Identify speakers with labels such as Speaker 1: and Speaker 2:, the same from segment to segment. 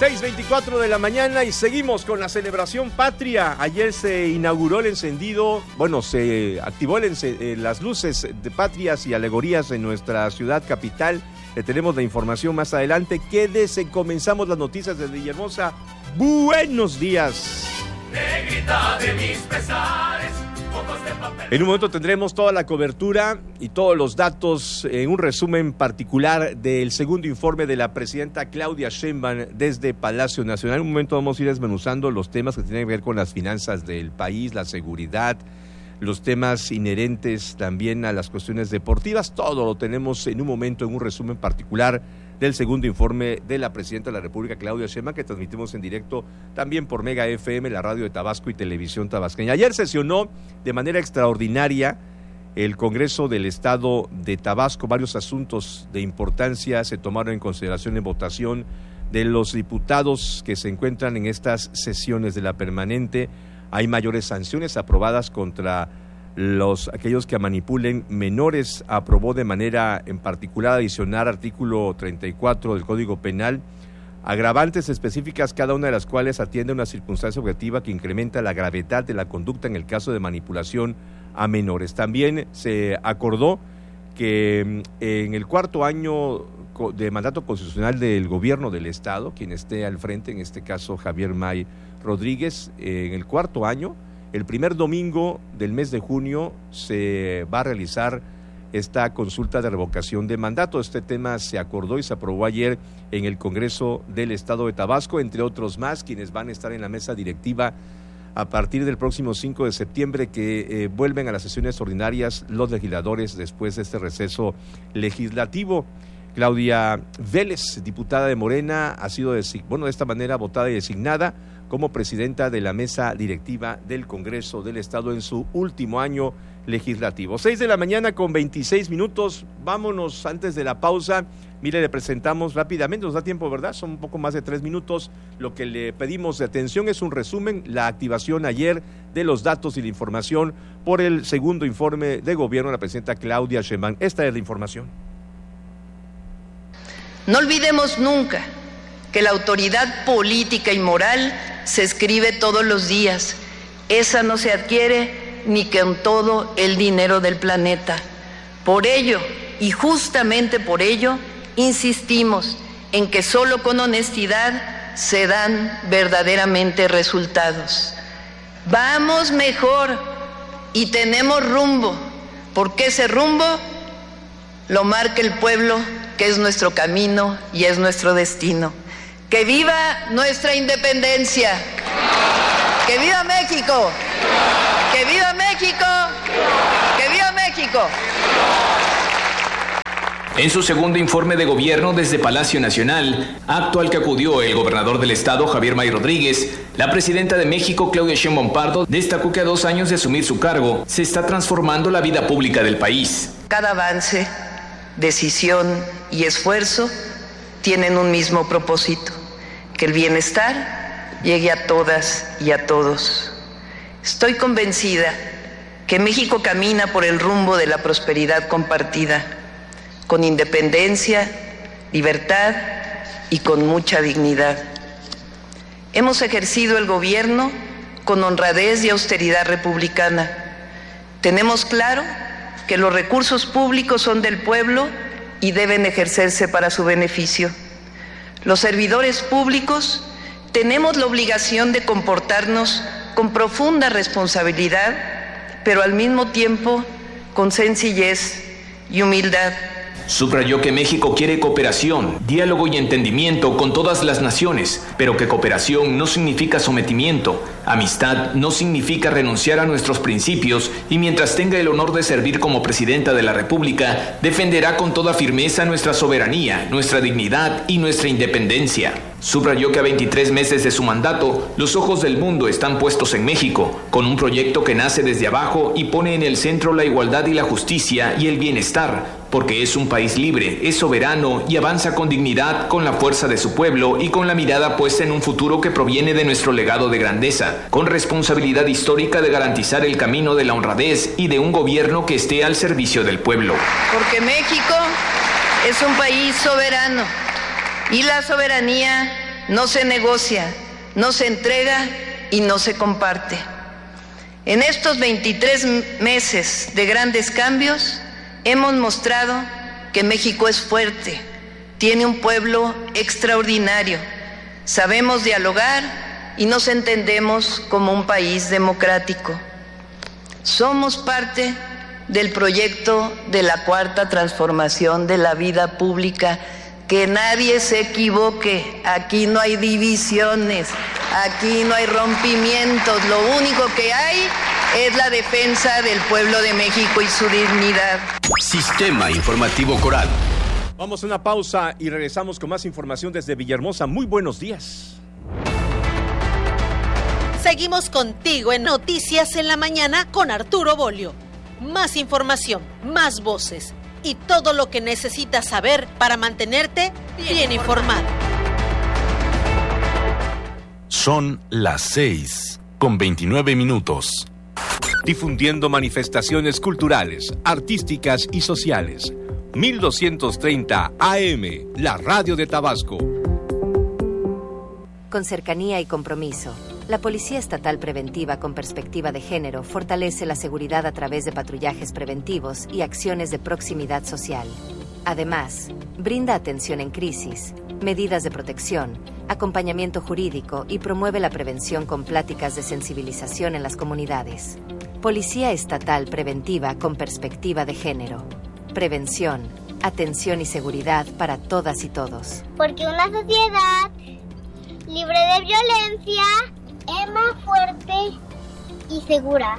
Speaker 1: 6:24 de la mañana y seguimos con la celebración patria. Ayer se inauguró el encendido, se activó las luces de patrias y alegorías en nuestra ciudad capital. Le tenemos la información más adelante. Quédese, comenzamos las noticias desde Villahermosa. Buenos días. Negrita de mis pesares. En un momento tendremos toda la cobertura y todos los datos en un resumen particular del segundo informe de la presidenta Claudia Sheinbaum desde Palacio Nacional. En un momento vamos a ir desmenuzando los temas que tienen que ver con las finanzas del país, la seguridad, los temas inherentes también a las cuestiones deportivas. Todo lo tenemos en un momento en un resumen particular del segundo informe de la presidenta de la República, Claudia Sheinbaum, que transmitimos en directo también por Mega FM, la radio de Tabasco y Televisión Tabasqueña. Ayer sesionó de manera extraordinaria el Congreso del Estado de Tabasco. Varios asuntos de importancia se tomaron en consideración en votación de los diputados que se encuentran en estas sesiones de la permanente. Hay mayores sanciones aprobadas contra aquellos que manipulen menores. Aprobó de manera en particular adicionar artículo 34 del Código Penal, agravantes específicas, cada una de las cuales atiende a una circunstancia objetiva que incrementa la gravedad de la conducta en el caso de manipulación a menores. También se acordó que en el cuarto año de mandato constitucional del gobierno del Estado, quien esté al frente, en este caso Javier May Rodríguez, en el cuarto año, el primer domingo del mes de junio se va a realizar esta consulta de revocación de mandato. Este tema se acordó y se aprobó ayer en el Congreso del Estado de Tabasco, entre otros más, quienes van a estar en la mesa directiva a partir del próximo 5 de septiembre, que vuelven a las sesiones ordinarias los legisladores después de este receso legislativo. Claudia Vélez, diputada de Morena, ha sido de esta manera votada y designada como presidenta de la mesa directiva del Congreso del Estado en su último año legislativo. 6:26 a.m. Vámonos antes de la pausa. Mire, le presentamos rápidamente, nos da tiempo, ¿verdad? Son un poco más de 3 minutos. Lo que le pedimos de atención es un resumen, la activación ayer de los datos y la información por el segundo informe de gobierno de la presidenta Claudia Sheinbaum. Esta es la información.
Speaker 2: No olvidemos nunca que la autoridad política y moral se escribe todos los días. Esa no se adquiere ni con todo el dinero del planeta. Por ello, y justamente por ello, insistimos en que solo con honestidad se dan verdaderamente resultados. Vamos mejor y tenemos rumbo, porque ese rumbo lo marca el pueblo, que es nuestro camino y es nuestro destino. ¡Que viva nuestra independencia! ¡Que viva México! ¡Que viva México! ¡Que viva México!
Speaker 3: En su segundo informe de gobierno desde Palacio Nacional, acto al que acudió el gobernador del estado, Javier May Rodríguez, la presidenta de México, Claudia Sheinbaum Pardo, destacó que a 2 años de asumir su cargo, se está transformando la vida pública del país.
Speaker 2: Cada avance, decisión y esfuerzo tienen un mismo propósito: que el bienestar llegue a todas y a todos. Estoy convencida que México camina por el rumbo de la prosperidad compartida, con independencia, libertad y con mucha dignidad. Hemos ejercido el gobierno con honradez y austeridad republicana. Tenemos claro que los recursos públicos son del pueblo y deben ejercerse para su beneficio. Los servidores públicos tenemos la obligación de comportarnos con profunda responsabilidad, pero al mismo tiempo con sencillez y humildad.
Speaker 3: Subrayó que México quiere cooperación, diálogo y entendimiento con todas las naciones, pero que cooperación no significa sometimiento, amistad no significa renunciar a nuestros principios, y mientras tenga el honor de servir como presidenta de la República, defenderá con toda firmeza nuestra soberanía, nuestra dignidad y nuestra independencia. Subrayó que a 23 meses de su mandato, los ojos del mundo están puestos en México, con un proyecto que nace desde abajo y pone en el centro la igualdad y la justicia y el bienestar, porque es un país libre, es soberano y avanza con dignidad, con la fuerza de su pueblo y con la mirada puesta en un futuro que proviene de nuestro legado de grandeza, con responsabilidad histórica de garantizar el camino de la honradez y de un gobierno que esté al servicio del pueblo.
Speaker 2: Porque México es un país soberano y la soberanía no se negocia, no se entrega y no se comparte. En estos 23 meses de grandes cambios, hemos mostrado que México es fuerte, tiene un pueblo extraordinario, sabemos dialogar y nos entendemos como un país democrático. Somos parte del proyecto de la Cuarta Transformación de la vida pública. Que nadie se equivoque, aquí no hay divisiones, aquí no hay rompimientos, lo único que hay es la defensa del pueblo de México y su dignidad.
Speaker 4: Sistema Informativo Coral.
Speaker 1: Vamos a una pausa y regresamos con más información desde Villahermosa. Muy buenos días.
Speaker 5: Seguimos contigo en Noticias en la Mañana con Arturo Bolio. Más información, más voces y todo lo que necesitas saber para mantenerte bien informado.
Speaker 6: Son las 6:29.
Speaker 1: Difundiendo manifestaciones culturales, artísticas y sociales. 1230 AM, la radio de Tabasco.
Speaker 7: Con cercanía y compromiso, la Policía Estatal Preventiva con Perspectiva de Género fortalece la seguridad a través de patrullajes preventivos y acciones de proximidad social. Además, brinda atención en crisis, medidas de protección, acompañamiento jurídico y promueve la prevención con pláticas de sensibilización en las comunidades. Policía Estatal Preventiva con Perspectiva de Género. Prevención, atención y seguridad para todas y todos.
Speaker 8: Porque una sociedad libre de violencia es más fuerte y segura.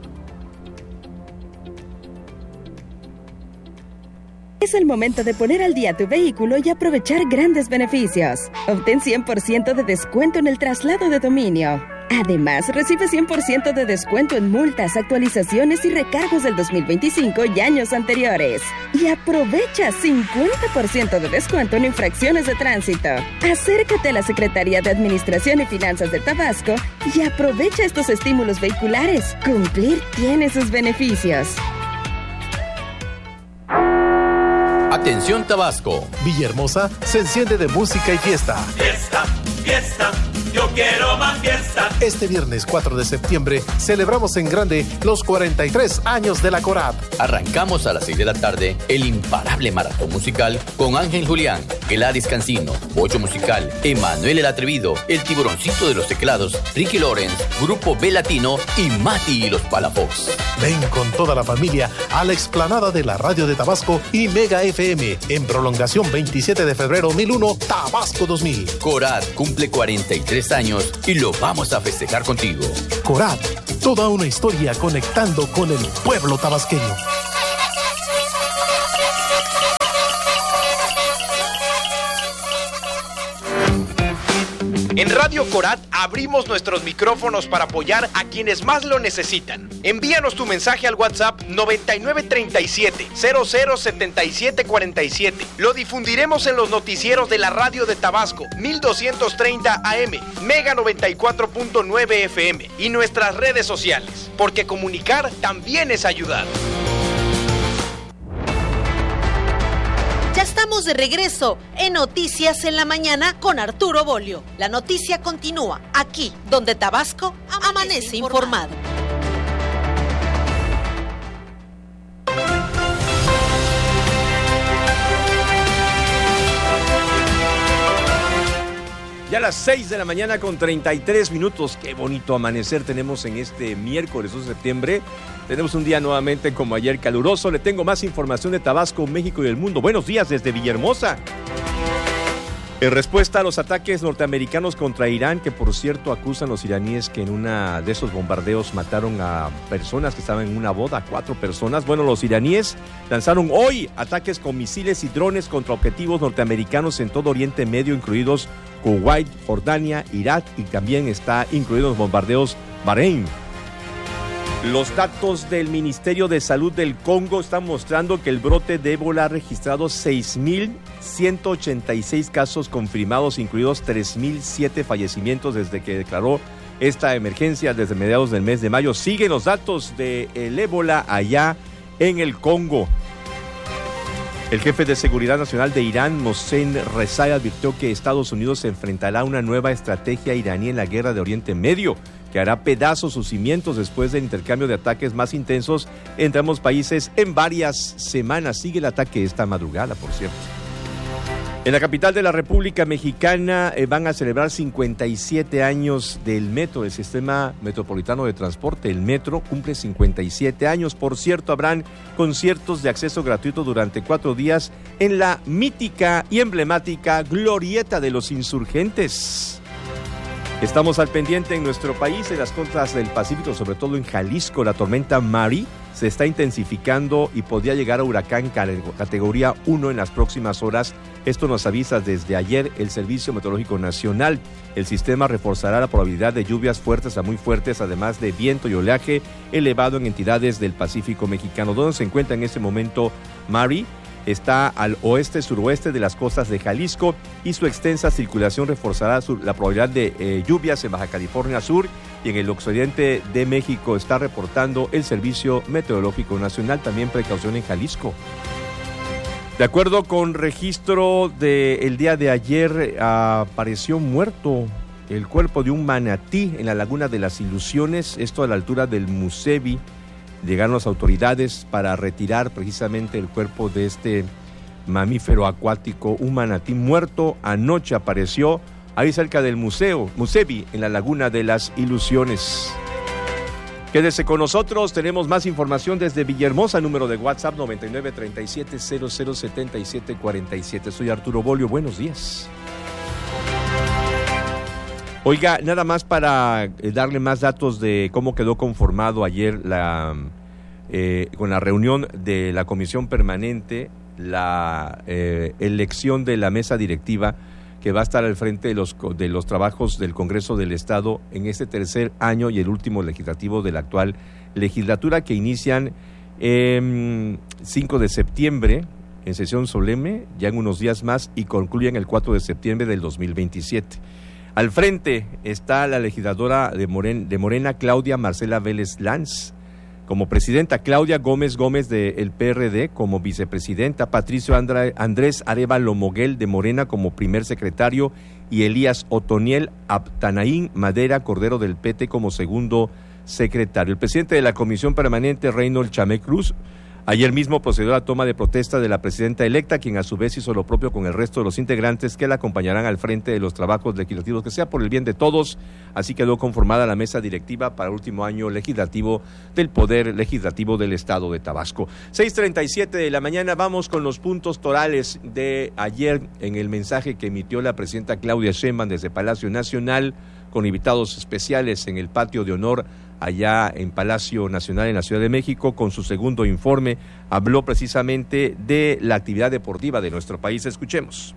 Speaker 9: Es el momento de poner al día tu vehículo y aprovechar grandes beneficios. Obtén 100% de descuento en el traslado de dominio. Además, recibe 100% de descuento en multas, actualizaciones y recargos del 2025 y años anteriores. Y aprovecha 50% de descuento en infracciones de tránsito. Acércate a la Secretaría de Administración y Finanzas de Tabasco y aprovecha estos estímulos vehiculares. Cumplir tiene sus beneficios.
Speaker 4: Atención Tabasco.
Speaker 10: Villahermosa se enciende de música y fiesta.
Speaker 11: Fiesta, fiesta, yo quiero más fiesta.
Speaker 10: Este viernes 4 de septiembre celebramos en grande los 43 años de la Corad.
Speaker 4: Arrancamos a las 6 de la tarde el imparable maratón musical con Ángel Julián, Gladys Cancino, Bocho Musical, Emanuel el Atrevido, El Tiburoncito de los Teclados, Ricky Lawrence, Grupo B Latino y Mati y los Palafox.
Speaker 10: Ven con toda la familia a la explanada de la Radio de Tabasco y Mega FM en prolongación 27 de febrero 2001, Tabasco 2000.
Speaker 4: Corad cumple 43 años y lo vamos a festejar contigo.
Speaker 10: Corad, toda una historia conectando con el pueblo tabasqueño.
Speaker 12: En Radio Corat abrimos nuestros micrófonos para apoyar a quienes más lo necesitan. Envíanos tu mensaje al WhatsApp 9937-007747. Lo difundiremos en los noticieros de la radio de Tabasco, 1230 AM, Mega 94.9 FM y nuestras redes sociales, porque comunicar también es ayudar.
Speaker 5: Ya estamos de regreso en Noticias en la Mañana con Arturo Bolio. La noticia continúa aquí, donde Tabasco amanece informado.
Speaker 1: Ya a las 6 de la mañana con 33 minutos. Qué bonito amanecer tenemos en este miércoles 2 de septiembre. Tenemos un día nuevamente como ayer caluroso. Le tengo más información de Tabasco, México y el mundo. Buenos días desde Villahermosa. En respuesta a los ataques norteamericanos contra Irán, que por cierto acusan los iraníes que en una de esos bombardeos mataron a personas que estaban en una boda, 4 personas. Bueno, los iraníes lanzaron hoy ataques con misiles y drones contra objetivos norteamericanos en todo Oriente Medio, incluidos Kuwait, Jordania, Irak y también está incluidos los bombardeos Bahrein. Los datos del Ministerio de Salud del Congo están mostrando que el brote de ébola ha registrado 6.186 casos confirmados, incluidos 3.007 fallecimientos desde que declaró esta emergencia desde mediados del mes de mayo. Siguen los datos del ébola allá en el Congo. El jefe de Seguridad Nacional de Irán, Mohsen Rezai, advirtió que Estados Unidos se enfrentará a una nueva estrategia iraní en la guerra de Oriente Medio, que hará pedazos sus cimientos después del intercambio de ataques más intensos entre ambos países en varias semanas. Sigue el ataque esta madrugada, por cierto. En la capital de la República Mexicana van a celebrar 57 años del metro, del sistema metropolitano de transporte. El metro cumple 57 años. Por cierto, habrán conciertos de acceso gratuito durante 4 días en la mítica y emblemática Glorieta de los Insurgentes. Estamos al pendiente en nuestro país, en las costas del Pacífico, sobre todo en Jalisco. La tormenta Mari se está intensificando y podría llegar a huracán categoría 1 en las próximas horas. Esto nos avisa desde ayer el Servicio Meteorológico Nacional. El sistema reforzará la probabilidad de lluvias fuertes a muy fuertes, además de viento y oleaje elevado en entidades del Pacífico mexicano. ¿Dónde se encuentra en este momento Mari? Está al oeste-suroeste de las costas de Jalisco y su extensa circulación reforzará la probabilidad de lluvias en Baja California Sur y en el occidente de México. Está reportando el Servicio Meteorológico Nacional. También precaución en Jalisco. De acuerdo con registro del día de ayer, apareció muerto el cuerpo de un manatí en la Laguna de las Ilusiones, esto a la altura del Musevi. Llegaron las autoridades para retirar precisamente el cuerpo de este mamífero acuático, un manatí muerto. Anoche apareció ahí cerca del Musevi, en la Laguna de las Ilusiones. Quédese con nosotros, tenemos más información desde Villahermosa, número de WhatsApp 9937007747. Soy Arturo Bolio, buenos días. Oiga, nada más para darle más datos de cómo quedó conformado ayer con la reunión de la Comisión Permanente, la elección de la mesa directiva que va a estar al frente de los trabajos del Congreso del Estado en este tercer año y el último legislativo de la actual legislatura, que inician 5 de septiembre en sesión solemne, ya en unos días más, y concluyen el 4 de septiembre del 2027. Al frente está la legisladora de Morena, Claudia Marcela Vélez Lanz. Como presidenta, Claudia Gómez del PRD. Como vicepresidenta, Patricio Andrés Arévalo Moguel de Morena como primer secretario y Elías Otoniel Abtanaín Madera Cordero del PT como segundo secretario. El presidente de la Comisión Permanente, Reynold Chamé Cruz, ayer mismo procedió a la toma de protesta de la presidenta electa, quien a su vez hizo lo propio con el resto de los integrantes que la acompañarán al frente de los trabajos legislativos, que sea por el bien de todos. Así quedó conformada la mesa directiva para el último año legislativo del Poder Legislativo del Estado de Tabasco. 6:37 de la mañana, vamos con los puntos torales de ayer en el mensaje que emitió la presidenta Claudia Sheinbaum desde Palacio Nacional, con invitados especiales en el patio de honor allá en Palacio Nacional en la Ciudad de México. Con su segundo informe habló precisamente de la actividad deportiva de nuestro país. Escuchemos.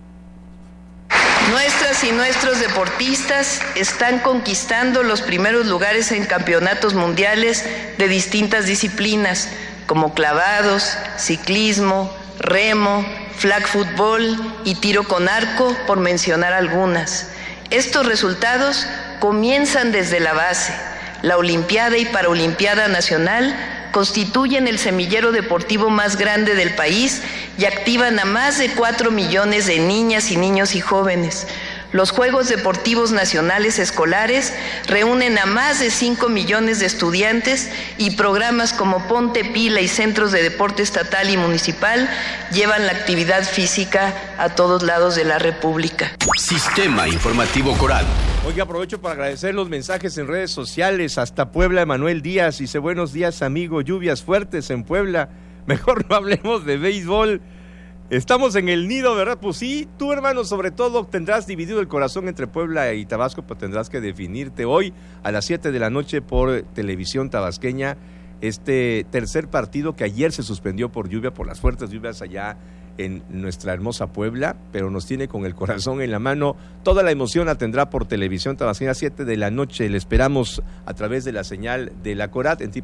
Speaker 2: Nuestras y nuestros deportistas están conquistando los primeros lugares en campeonatos mundiales de distintas disciplinas, como clavados, ciclismo, remo, flag football y tiro con arco, por mencionar algunas. Estos resultados comienzan desde la base. La Olimpiada y Paralimpiada Nacional constituyen el semillero deportivo más grande del país y activan a más de 4 millones de niñas y niños y jóvenes. Los Juegos Deportivos Nacionales Escolares reúnen a más de 5 millones de estudiantes y programas como Ponte Pila y Centros de Deporte Estatal y Municipal llevan la actividad física a todos lados de la República.
Speaker 13: Sistema Informativo Coral.
Speaker 1: Oiga, aprovecho para agradecer los mensajes en redes sociales. Hasta Puebla, Emanuel Díaz dice: buenos días, amigo, lluvias fuertes en Puebla. Mejor no hablemos de béisbol. Estamos en el nido, ¿verdad? Pues sí, tú, hermano, sobre todo tendrás dividido el corazón entre Puebla y Tabasco, pero tendrás que definirte hoy a las 7 de la noche por televisión tabasqueña, este tercer partido que ayer se suspendió por lluvia, por las fuertes lluvias allá en nuestra hermosa Puebla, pero nos tiene con el corazón en la mano. Toda la emoción la tendrá por televisión tabasqueña, 7 de la noche. Le esperamos a través de la señal de la Corat en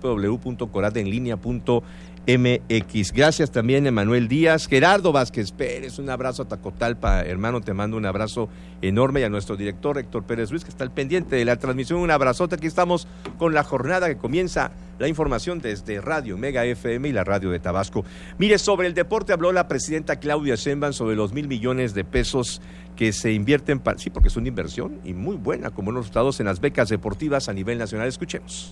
Speaker 1: www.coratenlinea.mx. Gracias también a Emanuel Díaz. Gerardo Vázquez Pérez, un abrazo a Tacotalpa, hermano, te mando un abrazo enorme, y a nuestro director Héctor Pérez Ruiz, que está al pendiente de la transmisión, un abrazote. Aquí estamos con la jornada que comienza la información desde Radio Mega FM y la radio de Tabasco. Mire, sobre el deporte habló la presidenta presidenta Claudia Sheinbaum sobre los 1,000 millones de pesos que se invierten, sí, porque es una inversión y muy buena, como los resultados en las becas deportivas a nivel nacional. Escuchemos.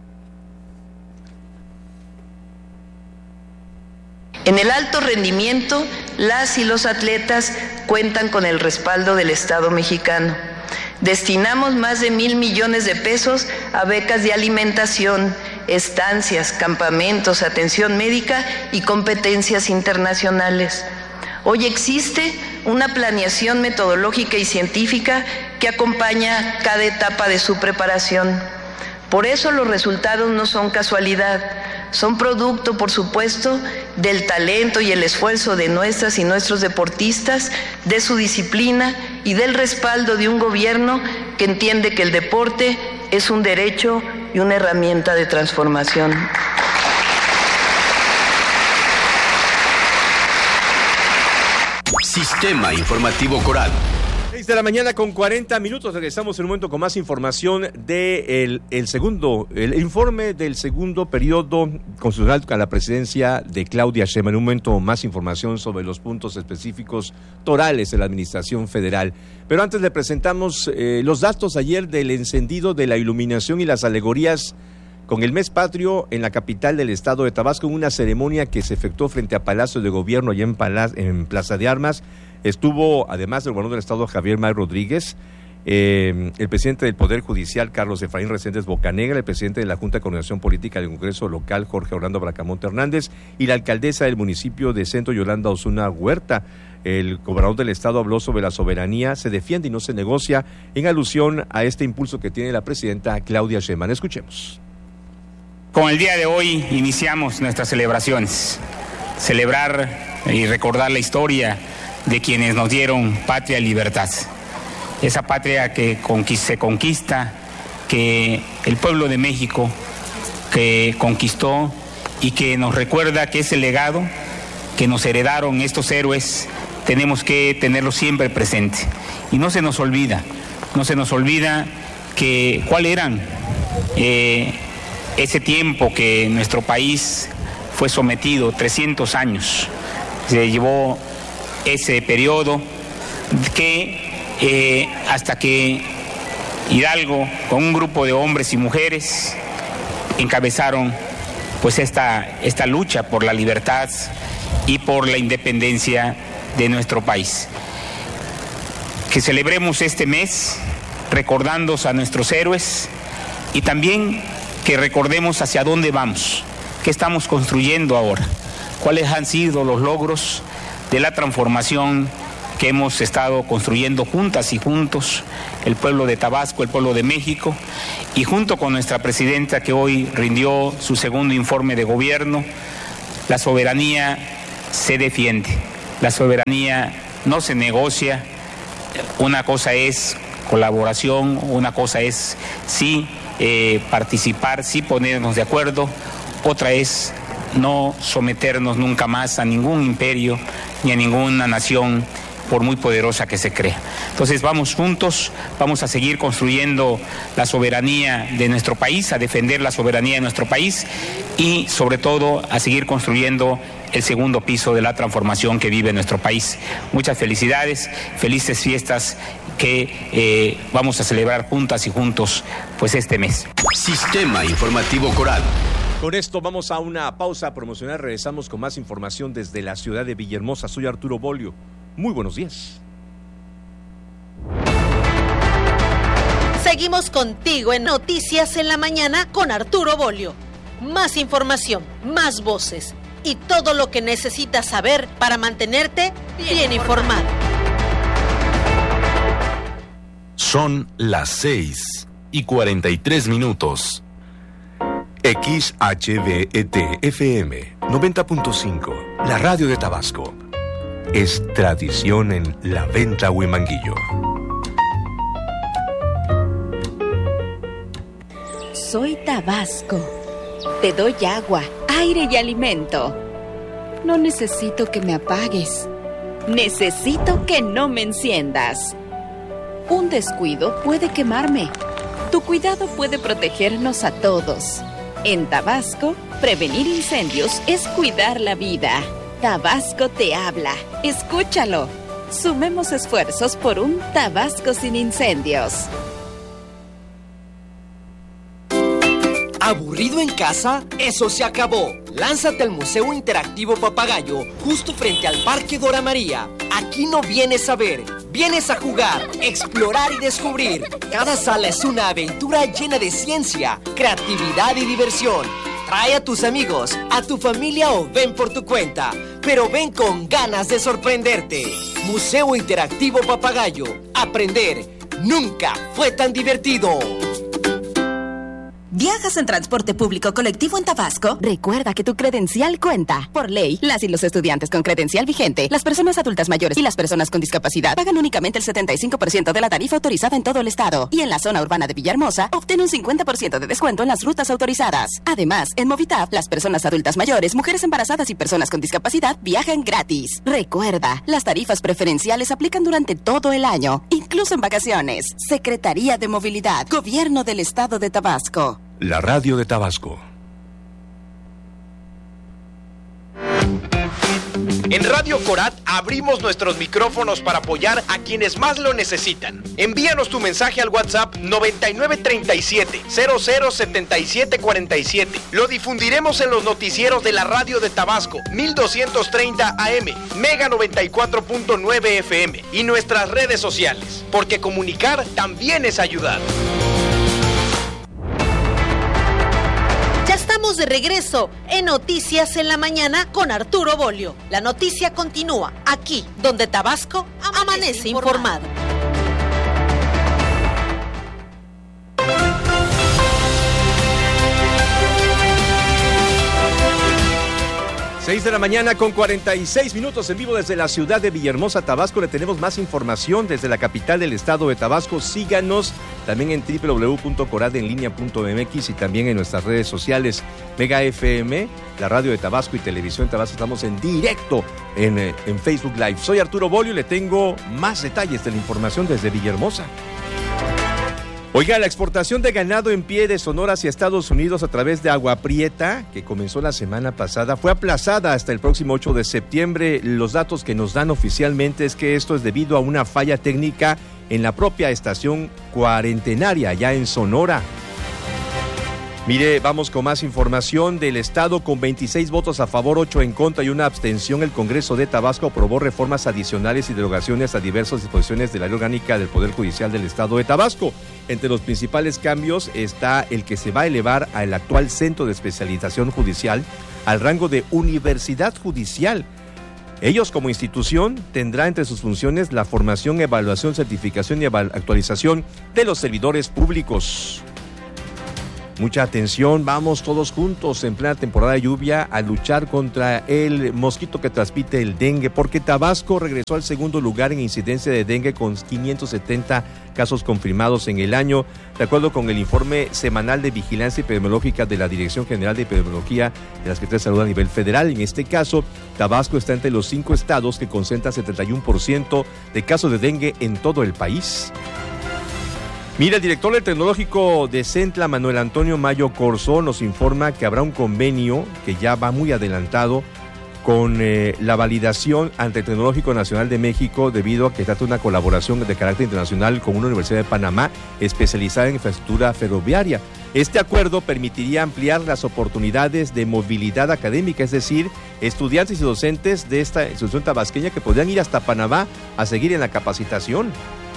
Speaker 2: En el alto rendimiento, las y los atletas cuentan con el respaldo del Estado mexicano. Destinamos más de 1,000 millones de pesos a becas de alimentación, estancias, campamentos, atención médica y competencias internacionales. Hoy existe una planeación metodológica y científica que acompaña cada etapa de su preparación. Por eso los resultados no son casualidad, son producto, por supuesto, del talento y el esfuerzo de nuestras y nuestros deportistas, de su disciplina y del respaldo de un gobierno que entiende que el deporte es un derecho y una herramienta de transformación.
Speaker 13: Sistema Informativo Coral.
Speaker 1: 6 de la mañana con 40 minutos. Regresamos en un momento con más información de el informe del segundo periodo constitucional a la presidencia de Claudia Sheinbaum. En un momento más información sobre los puntos específicos torales de la administración federal. Pero antes le presentamos los datos ayer del encendido de la iluminación y las alegorías con el mes patrio en la capital del estado de Tabasco, en una ceremonia que se efectuó frente a Palacio de Gobierno, allá en Plaza de Armas. Estuvo, además del gobernador del estado, Javier May Rodríguez, el presidente del Poder Judicial, Carlos Efraín Reséndez Bocanegra, el presidente de la Junta de Coordinación Política del Congreso Local, Jorge Orlando Bracamonte Hernández, y la alcaldesa del municipio de Centro, Yolanda Osuna Huerta. El gobernador del estado habló sobre la soberanía, se defiende y no se negocia, en alusión a este impulso que tiene la presidenta Claudia Sheinbaum. Escuchemos.
Speaker 14: Con el día de hoy iniciamos nuestras celebraciones. Celebrar y recordar la historia de quienes nos dieron patria y libertad. Esa patria que se conquista, que el pueblo de México que conquistó y que nos recuerda que ese legado que nos heredaron estos héroes tenemos que tenerlo siempre presente. Y no se nos olvida que cuál eran ese tiempo que nuestro país fue sometido, 300 años. Se llevó ese periodo que hasta que Hidalgo, con un grupo de hombres y mujeres, encabezaron pues esta lucha por la libertad y por la independencia de nuestro país. Que celebremos este mes recordando a nuestros héroes y también que recordemos hacia dónde vamos, qué estamos construyendo ahora, cuáles han sido los logros de la transformación que hemos estado construyendo juntas y juntos, el pueblo de Tabasco, el pueblo de México, y junto con nuestra presidenta que hoy rindió su segundo informe de gobierno. La soberanía se defiende, la soberanía no se negocia. Una cosa es colaboración, una cosa es sí participar, sí ponernos de acuerdo, otra es no someternos nunca más a ningún imperio ni a ninguna nación, por muy poderosa que se crea. Entonces vamos juntos, vamos a seguir construyendo la soberanía de nuestro país, a defender la soberanía de nuestro país y sobre todo a seguir construyendo el segundo piso de la transformación que vive nuestro país. Muchas felicidades, felices fiestas que vamos a celebrar juntas y juntos pues este mes.
Speaker 13: Sistema Informativo Coral.
Speaker 1: Con esto vamos a una pausa promocional. Regresamos con más información desde la ciudad de Villahermosa. Soy Arturo Bolio. Muy buenos días.
Speaker 5: Seguimos contigo en Noticias en la Mañana con Arturo Bolio. Más información, más voces y todo lo que necesitas saber para mantenerte bien informado.
Speaker 6: Son las 6:43. XHVET-FM 90.5, la radio de Tabasco. Es tradición en la venta Huimanguillo.
Speaker 9: Soy Tabasco. Te doy agua, aire y alimento. No necesito que me apagues. Necesito que no me enciendas. Un descuido puede quemarme. Tu cuidado puede protegernos a todos. En Tabasco, prevenir incendios es cuidar la vida. Tabasco te habla. Escúchalo. Sumemos esfuerzos por un Tabasco sin incendios.
Speaker 15: ¿Aburrido en casa? ¡Eso se acabó! Lánzate al Museo Interactivo Papagayo, justo frente al Parque Dora María. Aquí no vienes a ver, vienes a jugar, explorar y descubrir. Cada sala es una aventura llena de ciencia, creatividad y diversión. Trae a tus amigos, a tu familia o ven por tu cuenta, pero ven con ganas de sorprenderte. Museo Interactivo Papagayo. Aprender nunca fue tan divertido.
Speaker 9: ¿Viajas en transporte público colectivo en Tabasco? Recuerda que tu credencial cuenta. Por ley, las y los estudiantes con credencial vigente, las personas adultas mayores y las personas con discapacidad pagan únicamente el 75% de la tarifa autorizada en todo el estado. Y en la zona urbana de Villahermosa, obtén un 50% de descuento en las rutas autorizadas. Además, en Movitap, las personas adultas mayores, mujeres embarazadas y personas con discapacidad viajan gratis. Recuerda, las tarifas preferenciales aplican durante todo el año, incluso en vacaciones. Secretaría de Movilidad, Gobierno del Estado de Tabasco.
Speaker 6: La radio de Tabasco.
Speaker 12: En Radio Corat abrimos nuestros micrófonos para apoyar a quienes más lo necesitan. Envíanos tu mensaje al WhatsApp 9937-007747. Lo difundiremos en los noticieros de la radio de Tabasco, 1230 AM, Mega 94.9 FM y nuestras redes sociales, porque comunicar también es ayudar.
Speaker 5: Estamos de regreso en Noticias en la Mañana con Arturo Bolio. La noticia continúa aquí, donde Tabasco amanece informado.
Speaker 1: 6 de la mañana con 46 minutos en vivo desde la ciudad de Villahermosa, Tabasco. Le tenemos más información desde la capital del estado de Tabasco. Síganos también en www.coradenlinea.mx y también en nuestras redes sociales. Mega FM, la radio de Tabasco y Televisión Tabasco. Estamos en directo en Facebook Live. Soy Arturo Bolio y le tengo más detalles de la información desde Villahermosa. Oiga, la exportación de ganado en pie de Sonora hacia Estados Unidos a través de Agua Prieta, que comenzó la semana pasada, fue aplazada hasta el próximo 8 de septiembre. Los datos que nos dan oficialmente es que esto es debido a una falla técnica en la propia estación cuarentenaria allá en Sonora. Mire, vamos con más información del estado. Con 26 votos a favor, 8 en contra y una abstención, el Congreso de Tabasco aprobó reformas adicionales y derogaciones a diversas disposiciones de la ley orgánica del Poder Judicial del estado de Tabasco. Entre los principales cambios está el que se va a elevar al actual Centro de Especialización Judicial al rango de Universidad Judicial. Ellos como institución tendrá entre sus funciones la formación, evaluación, certificación y actualización de los servidores públicos. Mucha atención, vamos todos juntos en plena temporada de lluvia a luchar contra el mosquito que transmite el dengue, porque Tabasco regresó al segundo lugar en incidencia de dengue con 570 casos confirmados en el año, de acuerdo con el informe semanal de vigilancia epidemiológica de la Dirección General de Epidemiología de la Secretaría de Salud a nivel federal. En este caso, Tabasco está entre los 5 estados que concentran 71% de casos de dengue en todo el país. Mira, el director del Tecnológico de Centla, Manuel Antonio Mayo Corzo, nos informa que habrá un convenio que ya va muy adelantado con la validación ante el Tecnológico Nacional de México, debido a que trata de una colaboración de carácter internacional con una universidad de Panamá especializada en infraestructura ferroviaria. Este acuerdo permitiría ampliar las oportunidades de movilidad académica, es decir, estudiantes y docentes de esta institución tabasqueña que podrían ir hasta Panamá a seguir en la capacitación.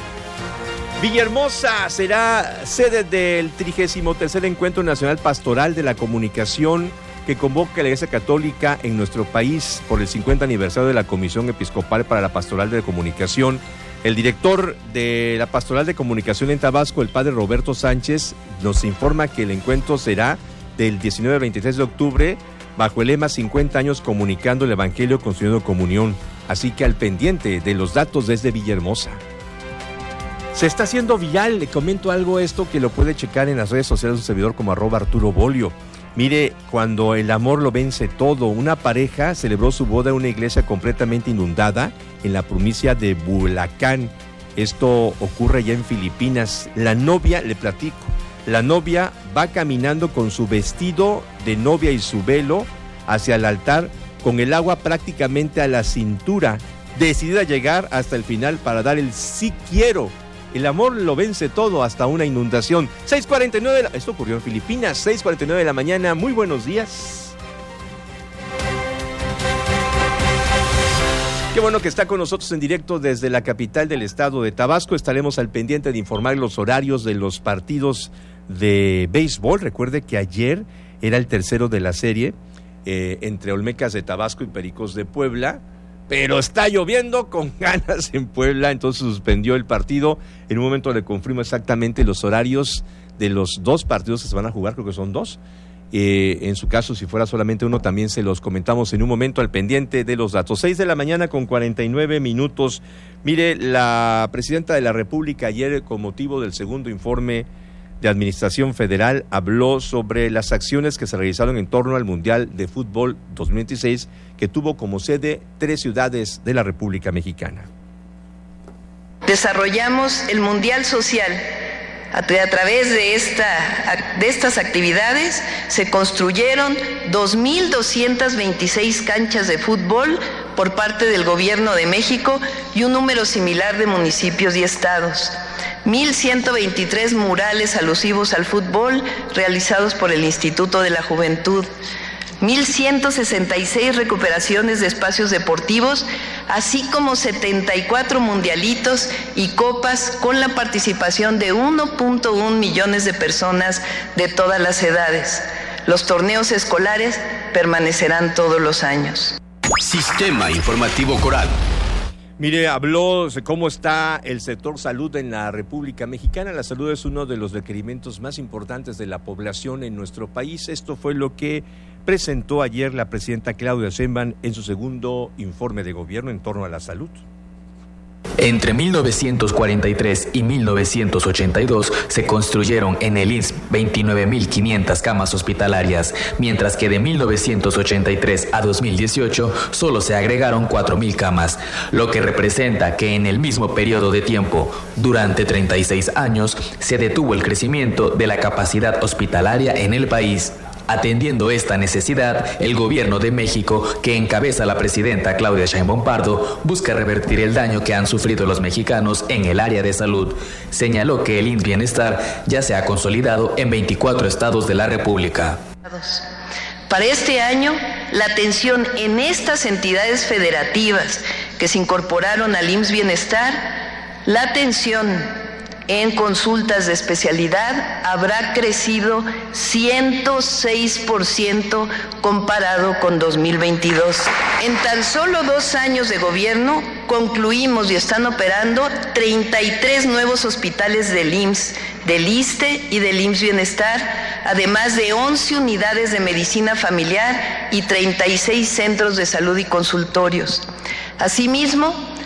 Speaker 1: Villahermosa será sede del 33º Encuentro Nacional Pastoral de la Comunicación que convoca la Iglesia Católica en nuestro país por el 50 aniversario de la Comisión Episcopal para la Pastoral de Comunicación. El director de la Pastoral de Comunicación en Tabasco, el padre Roberto Sánchez, nos informa que el encuentro será del 19 al 23 de octubre bajo el lema 50 años comunicando el Evangelio construyendo comunión. Así que al pendiente de los datos desde Villahermosa. Se está haciendo viral, le comento algo esto que lo puede checar en las redes sociales de un servidor como @Arturo Bolio. Mire, cuando el amor lo vence todo, una pareja celebró su boda en una iglesia completamente inundada en la provincia de Bulacán. Esto ocurre ya en Filipinas. La novia, le platico, la novia va caminando con su vestido de novia y su velo hacia el altar con el agua prácticamente a la cintura, decidida a llegar hasta el final para dar el sí quiero. El amor lo vence todo, hasta una inundación. 6:49 esto ocurrió en Filipinas, 6:49 de la mañana. Muy buenos días. Qué bueno que está con nosotros en directo desde la capital del estado de Tabasco. Estaremos al pendiente de informar los horarios de los partidos de béisbol. Recuerde que ayer era el tercero de la serie entre Olmecas de Tabasco y Pericos de Puebla, pero está lloviendo con ganas en Puebla, entonces suspendió el partido. En un momento le confirmo exactamente los horarios de los dos partidos que se van a jugar, creo que son dos. En su caso, si fuera solamente uno, también se los comentamos en un momento al pendiente de los datos. 6:49 a.m. Mire, la presidenta de la República ayer, con motivo del segundo informe de Administración Federal, habló sobre las acciones que se realizaron en torno al Mundial de Fútbol 2026, que tuvo como sede 3 ciudades de la República Mexicana.
Speaker 2: Desarrollamos el Mundial Social. A través de estas actividades se construyeron 2.226 canchas de fútbol por parte del Gobierno de México y un número similar de municipios y estados. 1.123 murales alusivos al fútbol realizados por el Instituto de la Juventud. 1.166 recuperaciones de espacios deportivos, así como 74 mundialitos y copas con la participación de 1.1 millones de personas de todas las edades. Los torneos escolares permanecerán todos los años.
Speaker 13: Sistema Informativo Coral.
Speaker 1: Mire, habló de cómo está el sector salud en la República Mexicana. La salud es uno de los requerimientos más importantes de la población en nuestro país. Esto fue lo que presentó ayer la presidenta Claudia Sheinbaum en su segundo informe de gobierno en torno a la salud.
Speaker 3: Entre 1943 y 1982 se construyeron en el IMSS 29.500 camas hospitalarias, mientras que de 1983 a 2018 solo se agregaron 4.000 camas, lo que representa que en el mismo periodo de tiempo, durante 36 años, se detuvo el crecimiento de la capacidad hospitalaria en el país. Atendiendo esta necesidad, el Gobierno de México, que encabeza la presidenta Claudia Sheinbaum Pardo, busca revertir el daño que han sufrido los mexicanos en el área de salud. Señaló que el IMSS Bienestar ya se ha consolidado en 24 estados de la República.
Speaker 2: Para este año, la atención en estas entidades federativas que se incorporaron al IMSS Bienestar, la atención en consultas de especialidad habrá crecido 106% comparado con 2022. En tan solo 2 años de gobierno concluimos y están operando 33 nuevos hospitales del IMSS, del ISSSTE y del IMSS Bienestar, además de 11 unidades de medicina familiar y 36 centros de salud y consultorios. Asimismo,